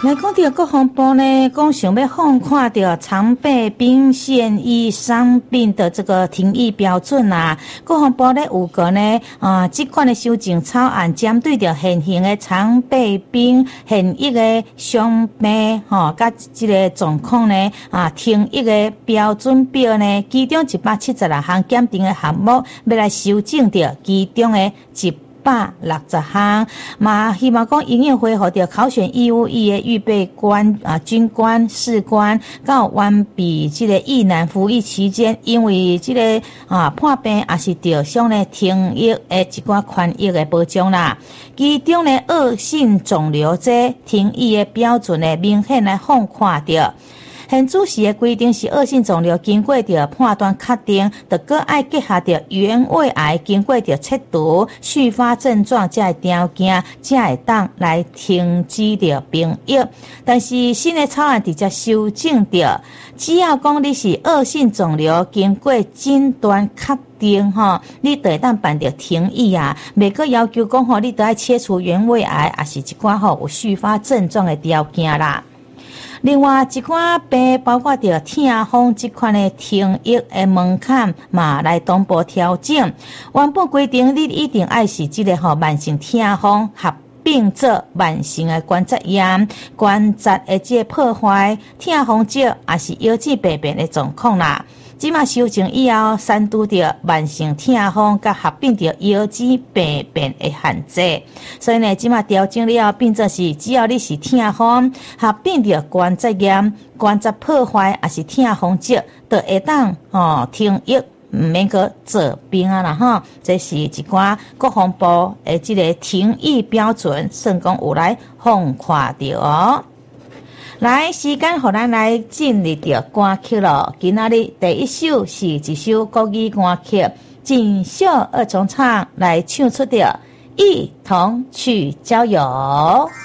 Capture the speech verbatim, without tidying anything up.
来讲到国防部呢，讲想要放宽掉常备兵现役伤病的这个停役标准啊，国防部呢有个呢啊，这款的修正草案针对着现行的常备兵现役的伤病吼，甲这个状况呢啊，停役的标准表呢，其中一百七十六项检定的项目，要来修正掉其中的一百六十项，嘛希望讲永远恢复到考选义务役的预备官啊、军官、士官，到完毕这个役男服役期间，因为这个啊破病也是着伤呢停役的一寡权益的保障啦。其中呢恶性肿瘤这停役的标准呢明显来放宽掉。现主席的规定是恶性肿瘤经过着判断确定，就搁爱结合着原位癌经过着测度续发症状这条件，才会当来停止着兵役。但是新的草案直接修正着，只要讲你是恶性肿瘤经过诊断确定吼，你就会当办着停役啊，袂搁要求讲吼，你都要切除原位癌，也是一寡吼有续发症状的条件啦。另外一款病包括着痛风这款的停役的门槛嘛来同步调整。原本规定你一定爱是这个吼慢性痛风合并做慢性的关节炎、关节的这个破坏、痛风少也是腰椎病变的状况啦。即马修正以后，删除掉慢性痛风，甲合并掉腰椎病变的限制。所以呢，即马调整了后，变作是只要你是痛风，合并掉关节炎、关节破坏，也是痛风少，就会当哦停役，唔免个做兵啊啦哈。这是一寡国防部的这个停役标准，算讲有来放宽掉哦。来，时间互咱来进入到歌曲咯。今仔日第一首是一首国语歌曲，锦绣二重唱来唱出的《一同去郊游》。